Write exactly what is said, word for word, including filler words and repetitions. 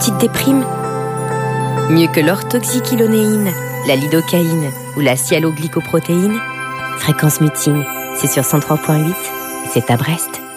petite déprime? Mieux que l'orthoxyclonéine, la lidocaïne ou la sialoglycoprotéine? Fréquence Mutine, c'est sur cent trois point huit et c'est à Brest.